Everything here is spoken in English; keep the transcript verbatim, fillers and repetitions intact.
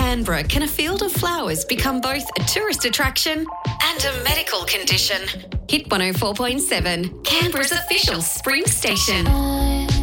Canberra can a field of flowers become both a tourist attraction and a medical condition? Hit one oh four point seven, Canberra's official spring station.